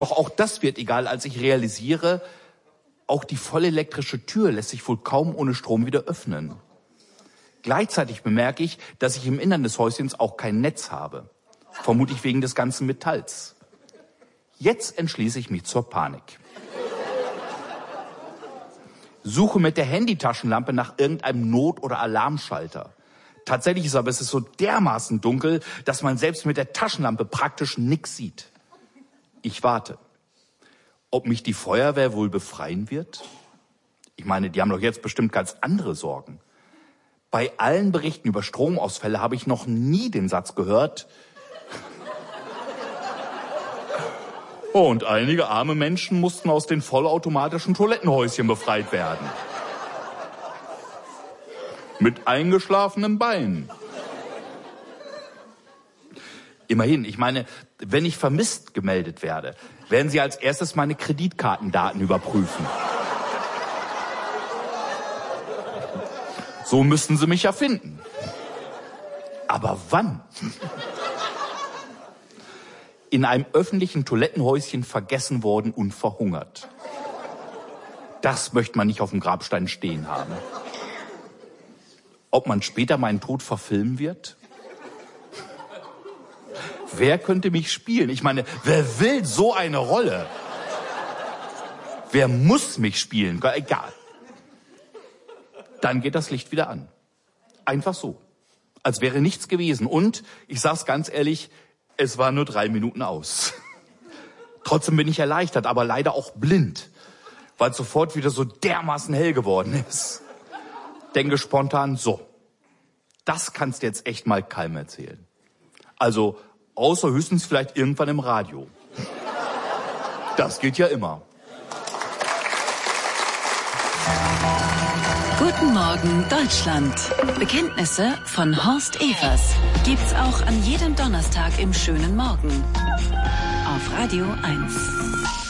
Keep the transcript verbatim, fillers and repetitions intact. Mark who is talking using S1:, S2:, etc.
S1: Doch auch das wird egal, als ich realisiere, auch die vollelektrische Tür lässt sich wohl kaum ohne Strom wieder öffnen. Gleichzeitig bemerke ich, dass ich im Innern des Häuschens auch kein Netz habe. Vermutlich wegen des ganzen Metalls. Jetzt entschließe ich mich zur Panik. Suche mit der Handytaschenlampe nach irgendeinem Not- oder Alarmschalter. Tatsächlich ist aber es ist so dermaßen dunkel, dass man selbst mit der Taschenlampe praktisch nichts sieht. Ich warte. Ob mich die Feuerwehr wohl befreien wird? Ich meine, die haben doch jetzt bestimmt ganz andere Sorgen. Bei allen Berichten über Stromausfälle habe ich noch nie den Satz gehört. Oh, und einige arme Menschen mussten aus den vollautomatischen Toilettenhäuschen befreit werden. Mit eingeschlafenem Bein. Immerhin, ich meine, wenn ich vermisst gemeldet werde, werden sie als erstes meine Kreditkartendaten überprüfen. So müssten sie mich ja finden. Aber wann? In einem öffentlichen Toilettenhäuschen vergessen worden und verhungert. Das möchte man nicht auf dem Grabstein stehen haben. Ob man später meinen Tod verfilmen wird? Wer könnte mich spielen? Ich meine, wer will so eine Rolle? Wer muss mich spielen? Egal. Dann geht das Licht wieder an. Einfach so. Als wäre nichts gewesen. Und, ich sag's ganz ehrlich, es war nur drei Minuten aus. Trotzdem bin ich erleichtert, aber leider auch blind, weil es sofort wieder so dermaßen hell geworden ist. Denke spontan, so, das kannst du jetzt echt mal keinem erzählen. Also, außer höchstens vielleicht irgendwann im Radio. Das geht ja immer.
S2: Guten Morgen, Deutschland. Bekenntnisse von Horst Evers gibt's auch an jedem Donnerstag im schönen Morgen. Auf Radio eins.